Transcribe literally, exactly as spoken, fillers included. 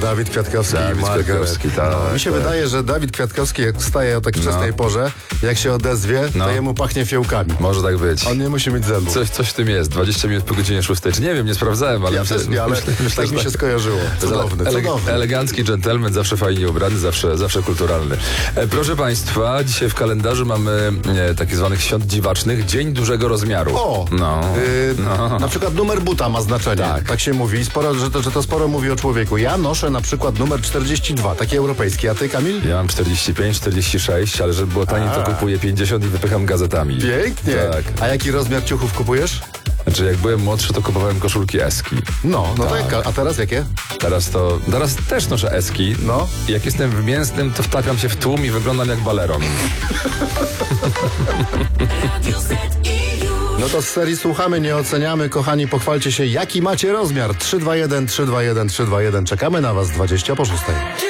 Dawid Kwiatkowski Dawid i Margaret. Kwiatkowski, tak, no, mi się tak. wydaje, że Dawid Kwiatkowski jak wstaje o tak wczesnej No. porze, jak się odezwie, No. to jemu pachnie fiołkami. Może tak być. On nie musi mieć zębów. Coś, coś w tym jest. dwadzieścia minut po godzinie szóstej. Czy nie wiem, nie sprawdzałem, ale Ja myślę, też nie, ale myślę, myślę, tak że mi się skojarzyło. Cudowny, Ele- cudowny. Elegancki dżentelmen, zawsze fajnie ubrany, zawsze, zawsze kulturalny. E, proszę Państwa, dzisiaj w kalendarzu mamy e, tak zwanych świąt dziwacznych, Dzień Dużego Rozmiaru. O! No. Y, no. Na przykład numer buta ma znaczenie. Tak. Tak, się mówi, sporo, że, to, że to sporo mówi o człowieku. Ja noszę na przykład numer czterdzieści dwa, taki europejski. A ty, Kamil? Ja mam czterdzieści pięć, czterdzieści sześć, ale żeby było taniej, to A. kupuję pięćdziesiąt i wypycham gazetami. Pięknie. Tak. A jaki rozmiar ciuchów kupujesz? Znaczy, jak byłem młodszy, to kupowałem koszulki eski. No, no to Tak. jak, a teraz jakie? Teraz to, teraz też noszę eski. No. I jak jestem w mięsnym, to wtapiam się w tłum i wyglądam jak baleron. No to z serii słuchamy, nie oceniamy. Kochani, pochwalcie się, jaki macie rozmiar. trzy dwa jeden, trzy dwa jeden, trzy dwa jeden. Czekamy na was dwadzieścia po szóstej.